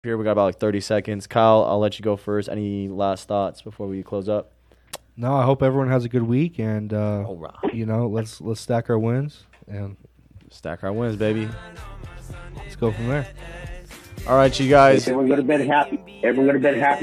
Here we got about 30 seconds. Kyle, I'll let you go first. Any last thoughts before we close up? No, I hope everyone has a good week, and All right. let's stack our wins and Stack our wins, baby. let's go from there. All right, you guys. Everyone go to bed happy. Everyone go to bed happy.